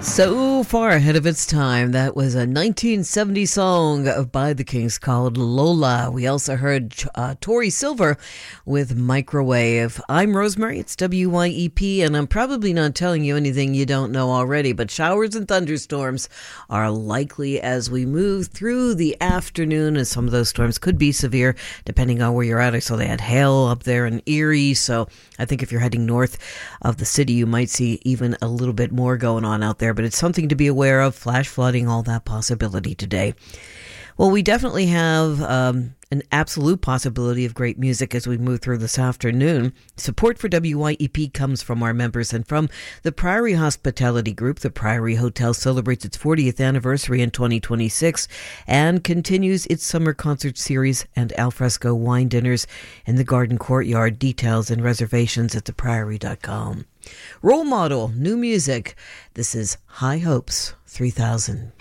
So far ahead of its time. That was a 1970 song by the Kings called Lola. We also heard Tori Silver with Microwave. I'm Rosemary, it's WYEP, and I'm probably not telling you anything you don't know already, but showers and thunderstorms are likely as we move through the afternoon, and some of those storms could be severe depending on where you're at. I saw they had hail up there in Erie, so I think if you're heading north of the city, you might see even a little bit more going on out there, but it's something to be aware of. Flash flooding, all that possibility today. Well, we definitely have an absolute possibility of great music as we move through this afternoon. Support for WYEP comes from our members and from the Priory Hospitality Group. The Priory Hotel celebrates its 40th anniversary in 2026 and continues its summer concert series and alfresco wine dinners in the garden courtyard. Details and reservations at thepriory.com. Role Model, new music. This is High Hopes 3000.